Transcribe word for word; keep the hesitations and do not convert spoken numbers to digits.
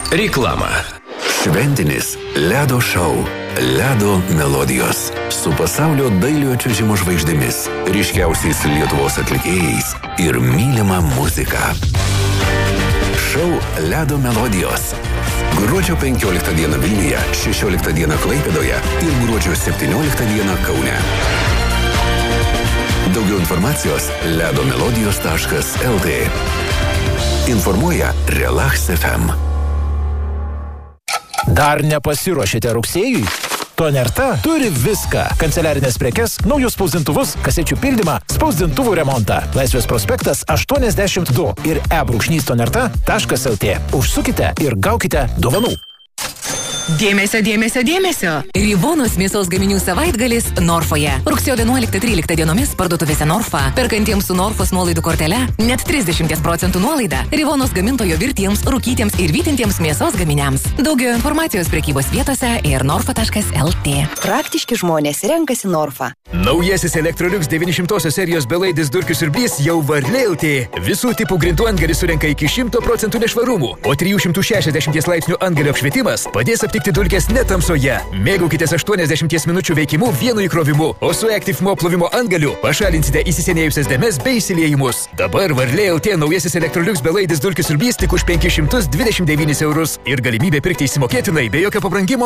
Reklama. Šventinis ledo šou. Ledo melodijos. Su pasaulio dailiojo čiuožimo žvaigždėmis, ryškiausiais Lietuvos atlikėjais ir mylima muzika. Šou Ledo melodijos. Gruodžio penkioliktą dieną Vilniuje, šešioliktą dieną Klaipėdoje ir gruodžio septynioliktą dieną Kaune. Daugiau informacijos ledomelodijos taškas el tė. Informuoja Relax ef em. Dar nepasiruošėte rugsėjui? Tonerta turi viską. Kanceliarinės prekes, naujus spausdintuvus, kasečių pildymą, spausdintuvų remontą. Laisvės prospektas aštuoniasdešimt du ir e-brūkšnys tonerta taškas el tė. Užsukite ir gaukite dovanų. Dėmesio, dėmesio, dėmesio. Rivonos mėsos gaminių savaitgalis Norfoje. Rugsėjo vienuoliktą tryliktą dienomis parduotuvėse Norfa. Perkantiems su Norfos nuolaidų kortele net trisdešimt procentų nuolaida. Rivonos gamintojo virtiems, rūkytiems ir vytintiems mėsos gaminiams. Daugiau informacijos prekybos vietose ir norfa taškas el tė. Praktiški žmonės renkasi Norfa. Naujasis Electrolux devyni šimtai serijos belaidis durkių siurblys jau varlė el tė. Visų tipų grindų antgalis surenka iki šimto procentų nešvarumų, o trijų šimtų šešiasdešimt laipsnių antgalio apšvietimas padės aptikti dulkes netamsoje. Mėgaukitės aštuoniasdešimt minučių veikimu vienu įkrovimu, o su Active Mo plovimo antgaliu pašalinsite įsisenėjusias dėmes bei įsiliejimus. Dabar varlė el tė naujasis Electrolux belaidis durkių siurblys tik už penkis šimtus dvidešimt devynis eurus ir galimybė pirkti įsimokėtinai be jokio pabrangimo